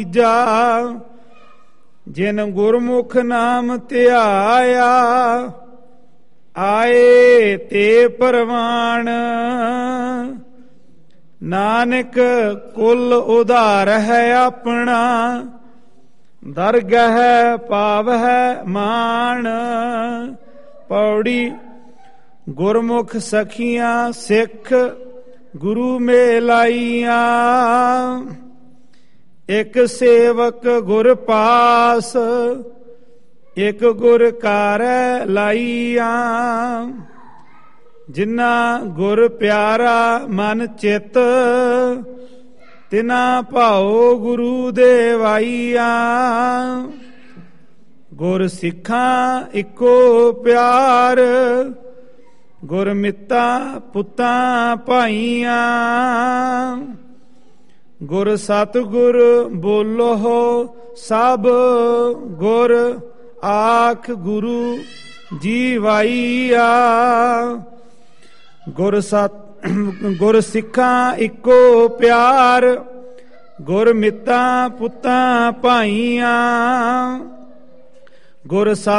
ਜਾ ਜਿਨ ਗੁਰਮੁਖ ਨਾਮ ਧਿਆਇਆ, ਆਏ ਤੇ ਪਰਵਾਣ। ਨਾਨਕ ਕੁਲ ਉਧਾਰ ਹੈ ਆਪਣਾ, ਦਰਗਹਿ ਪਾਵਹਿ ਮਾਣ। ਪੌੜੀ ਗੁਰਮੁਖ ਸਖੀਆਂ ਸਿੱਖ ਗੁਰੂ ਮੇਲਾਈਆਂ, ਇਕ ਸੇਵਕ ਗੁਰ ਪਾਸ ਇਕ ਗੁਰ ਕਾਰੈ ਲਾਈਆਂ। ਜਿਨਾ ਗੁਰ ਪਿਆਰਾ ਮਨ ਚਿਤ, ਤਿਨਾ ਭਾਉ ਗੁਰੂ ਦੇਵਾਈਆਂ। ਗੁਰ ਸਿੱਖਾਂ ਇੱਕੋ ਪਿਆਰ, ਗੁਰ ਮਿੱਤਾ ਪੁੱਤਾਂ ਭਾਈਆਂ। ਗੁਰ ਸਤਿਗੁਰ ਬੋਲੋ ਸਭ, ਗੁਰ ਆਖ ਗੁਰੂ ਜੀਵਾਈਆ। ਗੁਰ ਸਿੱਖਾਂ ਇੱਕੋ ਪਿਆਰ, ਗੁਰ ਮਿੱਤਾ ਪੁੱਤਾਂ ਭਾਈਆਂ। ਗੁਰ